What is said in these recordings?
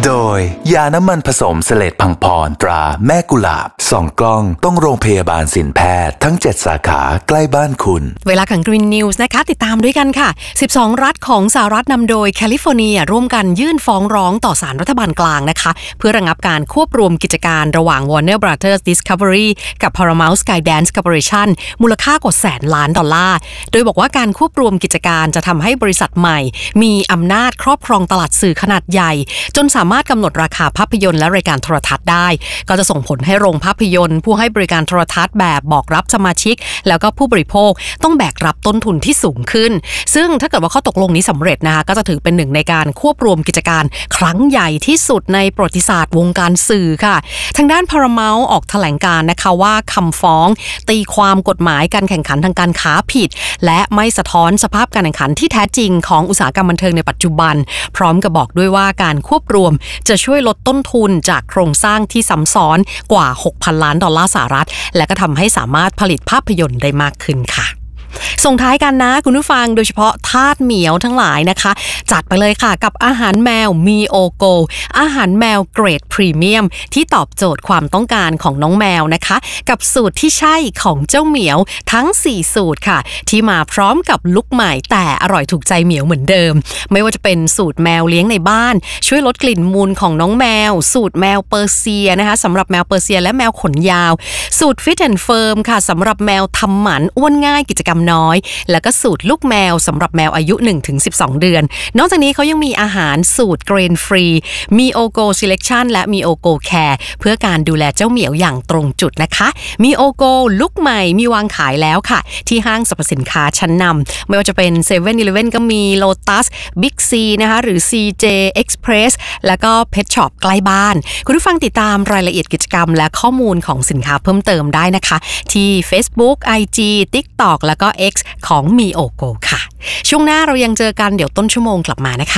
โดยยาน้ำมันผสมเสลดพังพรตราแม่กุหลาบ2 กล้องต้องโรงพยาบาลสินแพทย์ทั้ง7 สาขาใกล้บ้านคุณเวลาของ Green News นะคะติดตามด้วยกันค่ะ12รัฐของสหรัฐนำโดยแคลิฟอร์เนียร่วมกันยื่นฟ้องร้องต่อศาลรัฐบาลกลางนะคะเพื่อระงับการควบรวมกิจการระหว่าง Warner Brothers Discovery กับ Paramount Skydance Corporation มูลค่ากว่า100 ล้านดอลลาร์โดยบอกว่าการควบรวมกิจการจะทำให้บริษัทใหม่มีอำนาจครอบครองตลาดสื่อขนาดใหญ่จนสามารถกำหนดราคาภาพยนตร์และรายการโทรทัศน์ได้ก็จะส่งผลให้โรงภาพยนตร์ผู้ให้บริการโทรทัศน์แบบบอกรับสมาชิกแล้วก็ผู้บริโภคต้องแบกรับต้นทุนที่สูงขึ้นซึ่งถ้าเกิดว่าข้อตกลงนี้สำเร็จนะคะก็จะถือเป็นหนึ่งในการควบรวมกิจการครั้งใหญ่ที่สุดในประวัติศาสตร์วงการสื่อค่ะทางด้าน Paramount ออกแถลงการณ์นะคะว่าคำฟ้องตีความกฎหมายการแข่งขันทางการค้าผิดและไม่สะท้อนสภาพการแข่งขันที่แท้จริงของอุตสาหกรรมบันเทิงในปัจจุบันพร้อมกับบอกด้วยว่าการควบรวมจะช่วยลดต้นทุนจากโครงสร้างที่ซับซ้อนกว่า 6,000 ล้านดอลลาร์สหรัฐและก็ทำให้สามารถผลิตภาพยนตร์ได้มากขึ้นค่ะส่งท้ายกันนะคุณผู้ฟังโดยเฉพาะทาสเหมียวทั้งหลายนะคะจัดไปเลยค่ะกับอาหารแมวมีโอโกอาหารแมวเกรดพรีเมียมที่ตอบโจทย์ความต้องการของน้องแมวนะคะกับสูตรที่ใช่ของเจ้าเหมียวทั้ง4สูตรค่ะที่มาพร้อมกับลุคใหม่แต่อร่อยถูกใจเหมียวเหมือนเดิมไม่ว่าจะเป็นสูตรแมวเลี้ยงในบ้านช่วยลดกลิ่นมูลของน้องแมวสูตรแมวเปอร์เซียนะคะสำหรับแมวเปอร์เซียและแมวขนยาวสูตร Fit and Firm ค่ะสำหรับแมวทำหมันอ้วนง่ายกิจกรรมน้อยแล้วก็สูตรลูกแมวสำหรับแมวอายุ 1-12 เดือนนอกจากนี้เขายังมีอาหารสูตรเกรนฟรีมีโอโก Selection และมีโอโก Care เพื่อการดูแลเจ้าเหมียวอย่างตรงจุดนะคะมีโอโกลูกใหม่มีวางขายแล้วค่ะที่ห้างสรรพสินค้าชั้นนำไม่ว่าจะเป็น 7-Eleven ก็มี Lotus Big C นะคะหรือ CJ Express แล้วก็ Pet Shop ใกล้บ้านคุณผู้ฟังติดตามรายละเอียดกิจกรรมและข้อมูลของสินค้าเพิ่มเติมได้นะคะที่ Facebook IG TikTok แล้วก็ X ของมีโอโกค่ะช่วงหน้าเรายังเจอกันเดี๋ยวต้นชั่วโมงกลับมานะคะ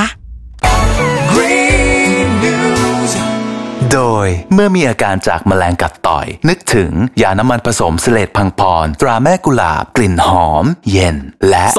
Green News โดยเมื่อมีอาการจากแมลงกัดต่อยนึกถึงยาน้ำมันผสมเสลดพังพรตราแม่กุหลาบกลิ่นหอมเย็นและ